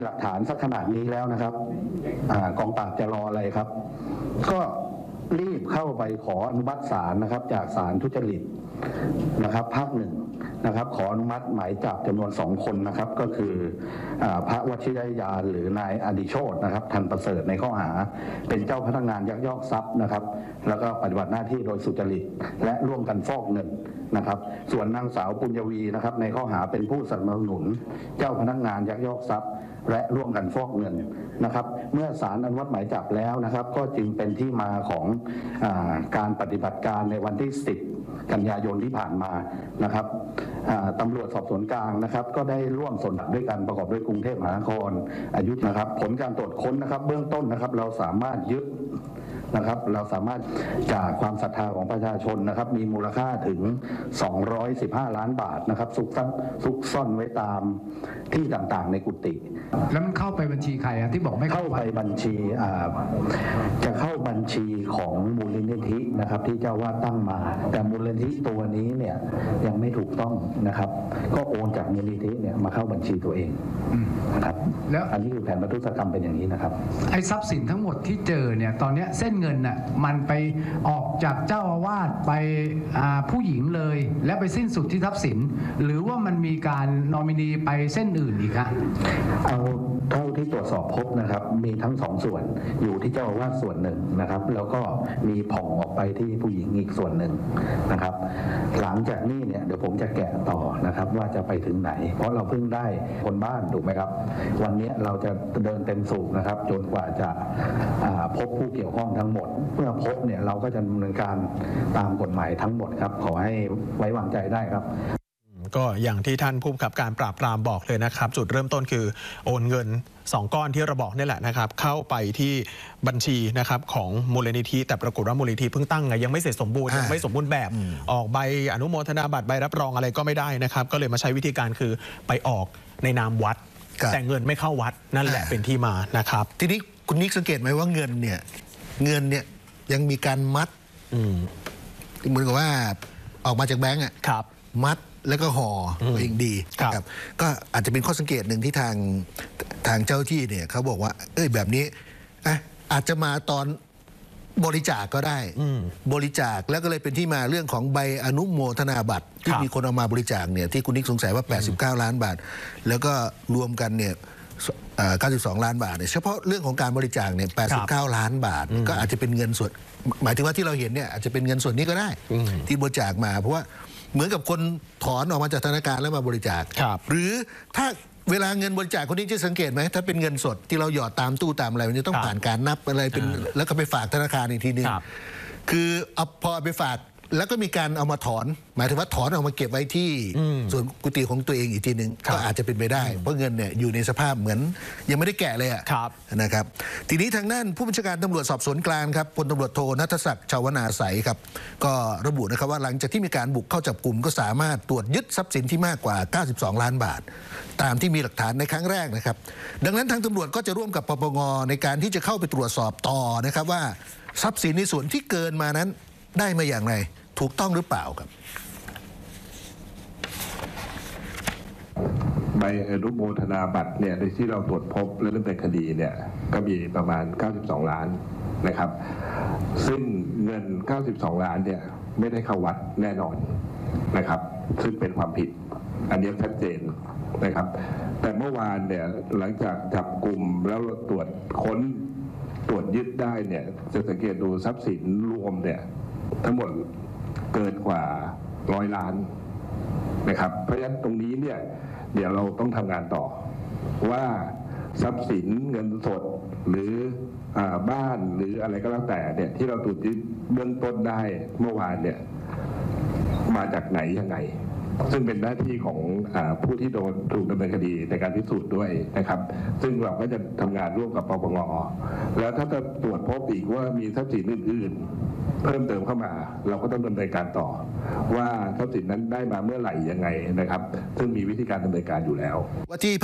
หลักฐานสักขนาดนี้แล้วนะครับกองปราบจะรออะไรครับก็รีบเข้าไปขออนุมัติศาลนะครับจากศาลทุจริตนะครับภาคหนึ่งนะครับขออนุมัติหมายจับจำนวน2 คนนะครับก็คือพระวชิรยานหรือนายอดิโชตินะครับทันประเสริฐในข้อหาเป็นเจ้าพนักงานยักยอกทรัพย์นะครับแล้วก็ปฏิบัติหน้าที่โดยสุจริตและร่วมกันฟอกเงินนะครับส่วนนางสาวปุญญวีนะครับในข้อหาเป็นผู้สนับสนุนเจ้าพนักงานยักยอกทรัพย์และร่วมกันฟอกเงินนะครับเมื่อศาลอนุมัติหมายจับแล้วนะครับก็จึงเป็นที่มาของการปฏิบัติการในวันที่10 กันยายนที่ผ่านมานะครับตำรวจสอบสวนกลางนะครับก็ได้ร่วมส่วนด้วยกันประกอบด้วยกรุงเทพมหานครอยุธยานะครับผลการตรวจค้นนะครับเบื้องต้นนะครับเราสามารถยึดนะครับเราสามารถจากความศรัทธาของประชาชนนะครับมีมูลค่าถึง215 ล้านบาทนะครับซุกซ่อนไว้ตามที่ต่างๆในกุฏิแล้วมันเข้าไปบัญชีใครที่บอกไม่เข้าไปบัญชีจะเข้าบัญชีของมูลนิธินะครับที่เจ้าวาดตั้งมาแต่มูลนิธิตัวนี้เนี่ยยังไม่ถูกต้องนะครับก็โอนจากมูลนิธิเนี่ยมาเข้าบัญชีตัวเองนะครับแล้วอันนี้คือแผนประทุษกรรมเป็นอย่างนี้นะครับไอ้ทรัพย์สินทั้งหมดที่เจอเนี่ยตอนนี้เส้นเงินน่ะมันไปออกจากเจ้าอาวาสไปผู้หญิงเลยและไปสิ้นสุดที่ทรัพย์สินหรือว่ามันมีการนอมินีไปเส้นอื่นอีกครับเอาเท่าที่ตรวจสอบพบนะครับมีทั้ง2 ส่วนอยู่ที่เจ้าอาวาสส่วนหนึ่งนะครับแล้วก็มีผ่องออกไปที่ผู้หญิงอีกส่วนหนึ่งนะครับหลังจากนี้เนี่ยเดี๋ยวผมจะแกะต่อนะครับว่าจะไปถึงไหนเพราะเราเพิ่งได้คนบ้านถูกไหมครับวันนี้เราจะเดินเต็มสูบนะครับจนกว่าจะพบผู้เกี่ยวข้องทั้งหมดเมื่อพบเนี่ยเราก็จะดำเนินการตามกฎหมายทั้งหมดครับขอให้ไว้วางใจได้ครับก็อย่างที่ท่านผู้กำกับการปราบปรามบอกเลยนะครับจุดเริ่มต้นคือโอนเงิน2 ก้อนที่เราบอกนี่แหละนะครับเข้าไปที่บัญชีนะครับของมูลนิธิแต่ปรากฏว่ามูลนิธิเพิ่งตั้งไงยังไม่เสร็จสมบูรณ์ยังไม่สมบูรณ์แบบออกใบอนุโมทนาบัตรใบรับรองอะไรก็ไม่ได้นะครับก็เลยมาใช้วิธีการคือไปออกในนามวัดแต่เงินไม่เข้าวัดนั่นแหละเป็นที่มานะครับทีนี้คุณนิกสังเกตไหมว่าเงินเนี่ยยังมีการมัดเหมือนกับว่าออกมาจากแบงก์มัดแล้วก็ห่อเองดีครับก็อาจจะเป็นข้อสังเกตหนึ่งที่ทางเจ้าที่เนี่ยเขาบอกว่าแบบนี้อาจจะมาตอนบริจาคก็ได้บริจาคแล้วก็เลยเป็นที่มาเรื่องของใบอนุโมทนาบัตรที่มีคนเอามาบริจาคเนี่ยที่คุณนิกสงสัยว่า89 ล้านบาทแล้วก็รวมกันเนี่ย92 ล้านบาทเนี่ยเฉพาะเรื่องของการบริจาคเนี่ย89 ล้านบาทก็อาจจะเป็นเงินส่วนหมายถึงว่าที่เราเห็นเนี่ยอาจจะเป็นเงินส่วนนี้ก็ได้ที่บริจาคมาเพราะว่าเหมือนกับคนถอนออกมาจากธนาคารแล้วมาบริจาคหรือถ้าเวลาเงินบริจาคคนนี้จะสังเกตไหมถ้าเป็นเงินสดที่เราหยอดตามตู้ตามอะไรมันจะต้องผ่านการนับอะไรเป็นแล้วก็ไปฝากธนาคารอีกทีนึงคือเอาพอไปฝากแล้วก็มีการเอามาถอนหมายถึงว่าถอนออกมาเก็บไว้ที่ส่วนกุฏิของตัวเองอีกทีนึงก็อาจจะเป็นไปได้เพราะเงินเนี่ยอยู่ในสภาพเหมือนยังไม่ได้แกะเลยนะครับทีนี้ทางด้านผู้บัญชาการตำรวจสอบสวนกลางครับพลตำรวจโทณัฐศักดิ์ชาวนาใสครับก็ระบุนะครับว่าหลังจากที่มีการบุกเข้าจับกลุ่มก็สามารถตรวจยึดทรัพย์สินที่มากกว่า92 ล้านบาทตามที่มีหลักฐานในครั้งแรกนะครับดังนั้นทางตำรวจก็จะร่วมกับปปงในการที่จะเข้าไปตรวจสอบต่อนะครับว่าทรัพย์สินในส่วนที่เกินมานั้นได้มาอย่างไรถูกต้องหรือเปล่าครับใบอนุโมทนาบัตรเนี่ยในที่เราตรวจพบและดำเนินคดีเนี่ยก็มีประมาณ92 ล้านนะครับซึ่งเงิน92 ล้านเนี่ยไม่ได้เข้าวัดแน่นอนนะครับซึ่งเป็นความผิดอันนี้ชัดเจนนะครับแต่เมื่อวานเนี่ยหลังจากจับกลุ่มแล้วตรวจค้นตรวจยึดได้เนี่ยจะสังเกตดูทรัพย์สินรวมเนี่ยทั้งหมดเกินกว่า100 ล้านนะครับเพราะฉะนั้นตรงนี้เนี่ยเดี๋ยวเราต้องทำงานต่อว่าทรัพย์สินเงินสดหรือบ้านหรืออะไรก็แล้วแต่เนี่ยที่เราตรวจยึดเบื้องต้นได้เมื่อวานเนี่ยมาจากไหนยังไงซึ่งเป็นหน้าที่ของผู้ที่ถูกดำเนินคดีในการพิสูจน์ด้วยนะครับซึ่งเราก็จะทำงานร่วมกับปปงแล้วถ้าจะตรวจพบอีกว่ามีทรัพย์สินอื่นๆเพิ่มเติมเข้ามาเราก็ต้องดำเนินการต่อว่าทรัพย์สินนั้นได้มาเมื่อไหร่ยังไงนะครับซึ่งมีวิธีการดำเนินการอยู่แล้วว่าที่